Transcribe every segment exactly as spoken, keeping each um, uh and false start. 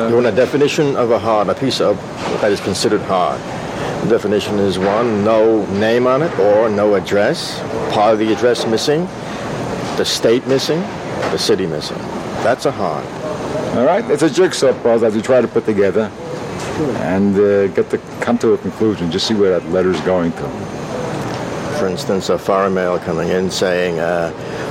Uh, you want a definition of a hard, a piece of that is considered hard. The definition is one, no name on it or no address, part of the address missing, the state missing, the city missing. That's a hard. All right, it's a jigsaw puzzle that we try to put together and uh, get to come to a conclusion, just see where that letter's going to. For instance, a foreign mail coming in saying uh,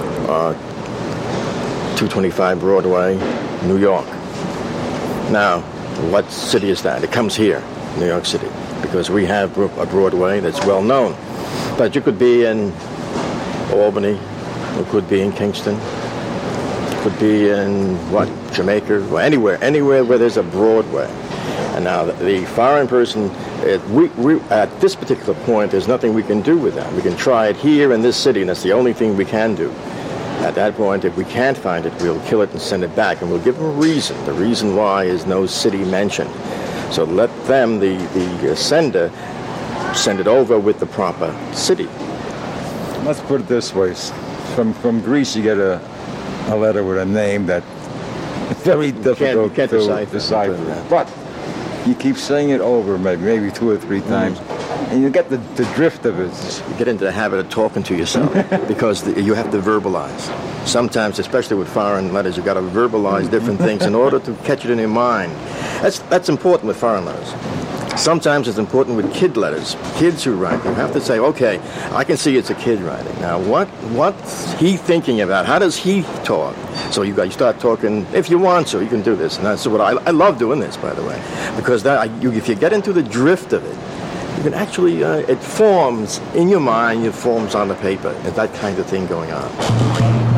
uh, two twenty-five Broadway, New York. Now, what city is that? It comes here, New York City, because we have a Broadway that's well known. But you could be in Albany, you could be in Kingston, you could be in, what, Jamaica, or anywhere, anywhere where there's a Broadway. And now the, the foreign person, it, we, we, at this particular point, there's nothing we can do with that. We can try it here in this city, and that's the only thing we can do. At that point, if we can't find it, we'll kill it and send it back, and we'll give them a reason. The reason why is no city mentioned. So let them, the, the sender, send it over with the proper city. Let's put it this way. From from Greece, you get a, a letter with a name that it's very difficult you can't, you can't to decipher. decipher. But you keep saying it over maybe, maybe two or three times, mm. and you get the, the drift of it. You get into the habit of talking to yourself because the, you have to verbalize. Sometimes, especially with foreign letters, you've got to verbalize different things in order to catch it in your mind. That's that's important with foreign letters. Sometimes it's important with kid letters. Kids who write, you have to say, okay, I can see it's a kid writing. Now, what what's he thinking about? How does he talk? So you got you start talking. If you want to, you can do this. And that's what I, I love doing this, by the way, because that you, if you get into the drift of it, you can actually uh, it forms in your mind. It forms on the paper. That kind of thing going on.